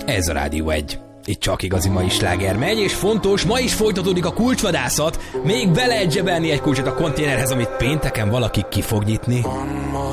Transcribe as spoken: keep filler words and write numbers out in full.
Ez a Rádió egy. Itt csak igazi mai sláger megy, és fontos, ma is folytatódik a kulcsvadászat. Még be lehet zsebelni egy kulcsot a konténerhez, amit pénteken valaki ki fog nyitni.